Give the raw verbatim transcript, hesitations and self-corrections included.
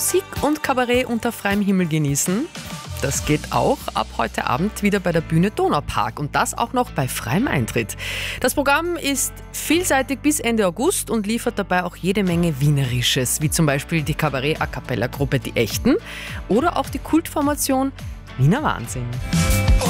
Musik und Kabarett unter freiem Himmel genießen? Das geht auch ab heute Abend wieder bei der Bühne Donaupark und das auch noch bei freiem Eintritt. Das Programm ist vielseitig bis Ende August und liefert dabei auch jede Menge Wienerisches, wie zum Beispiel die Kabarett-A-Cappella-Gruppe Die Echten oder auch die Kultformation Wiener Wahnsinn.